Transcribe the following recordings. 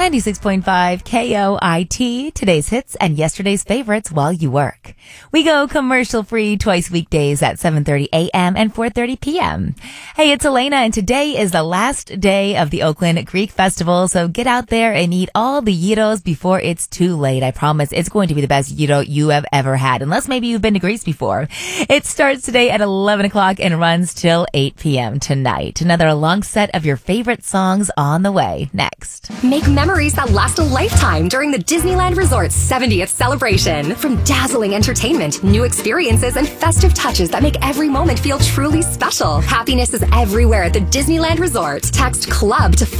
96.5 KOIT, today's hits and yesterday's favorites while you work. We go commercial-free twice weekdays at 7:30 a.m. and 4:30 p.m. Hey, it's Elena, and today is the last day of the Oakland Greek Festival, so get out there and eat all the gyros before it's too late. I promise it's going to be the best gyro you have ever had, unless maybe you've been to Greece before. It starts today at 11 o'clock and runs till 8 p.m. tonight. Another long set of your favorite songs on the way. Next. Make memories that last a lifetime during the Disneyland Resort's 70th celebration. From dazzling entertainment, new experiences, and festive touches that make every moment feel truly special. Happiness is everywhere at the Disneyland Resort. Text CLUB to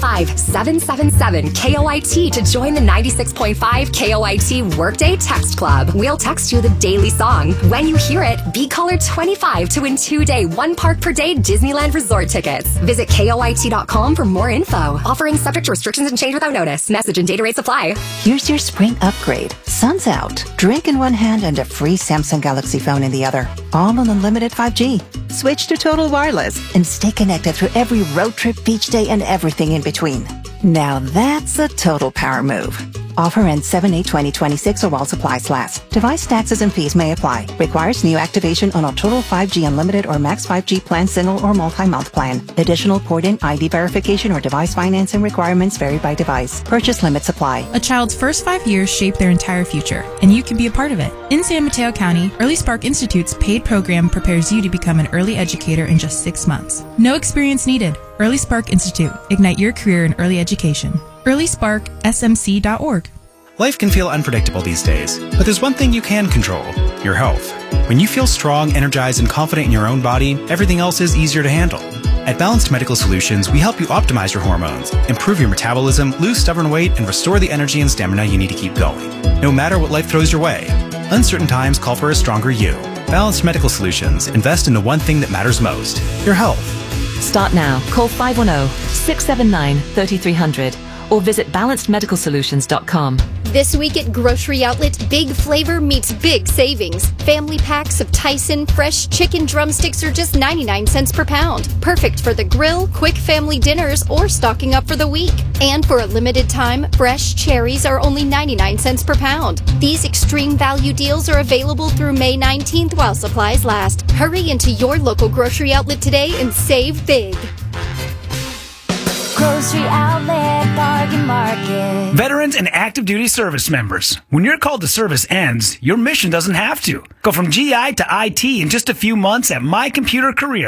415-777-KOIT to join the 96.5 KOIT Workday Text Club. We'll text you the daily song. When you hear it, be caller 25 to win 2-day, 1 park per day Disneyland Resort tickets. Visit KOIT.com for more info. Offering subject to restrictions and change without notice. Message and data rates apply. Here's your spring upgrade. Sun's out. Drink in one hand and a free Samsung Galaxy phone in the other. All on unlimited 5G. Switch to Total Wireless and stay connected through every road trip, beach day, and everything in between. Now that's a total power move. Offer ends 7/8/2026 or while supplies last. Device taxes and fees may apply. Requires new activation on a Total 5G Unlimited or Max 5G plan, single or multi-month plan. Additional port-in ID verification or device financing requirements vary by device. Purchase limits apply. A child's first 5 years shape their entire future, and you can be a part of it. In San Mateo County, Early Spark Institute's paid program prepares you to become an early educator in just 6 months. No experience needed. Early Spark Institute. Ignite your career in early education. earlysparksmc.org. Life can feel unpredictable these days, but there's one thing you can control: your health. When you feel strong, energized, and confident in your own body, everything else is easier to handle. At Balanced Medical Solutions, we help you optimize your hormones, improve your metabolism, lose stubborn weight, and restore the energy and stamina you need to keep going, no matter what life throws your way. Uncertain times call for a stronger you. Balanced Medical Solutions. Invest in the one thing that matters most: your health. Start now. Call 510-679-3300 or visit balancedmedicalsolutions.com. This week at Grocery Outlet, big flavor meets big savings. Family packs of Tyson fresh chicken drumsticks are just 99 cents per pound. Perfect for the grill, quick family dinners, or stocking up for the week. And for a limited time, fresh cherries are only 99 cents per pound. These extreme value deals are available through May 19th while supplies last. Hurry into your local Grocery Outlet today and save big. Grocery Outlet Bargain Market. Veterans and active duty service members, when your call to service ends, your mission doesn't have to. Go from GI to IT in just a few months at My Computer Career.